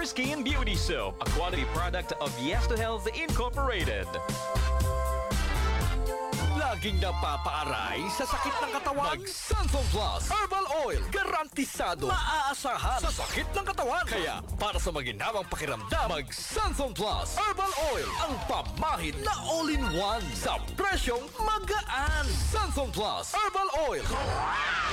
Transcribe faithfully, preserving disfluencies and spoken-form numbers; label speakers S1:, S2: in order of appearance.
S1: Skin Beauty Soap, a quality product of Yes to Health Incorporated.
S2: Laging napapaaray sa sakit ng katawan? Mag-Santhol Plus Herbal Oil. Garantisado. Maaasahan sa sakit ng katawan. Kaya, para sa maginhawang pakiramdam, mag-Santhol Plus Herbal Oil. Ang pamahid na all-in-one sa presyong magaan. Santhol Plus Herbal Oil.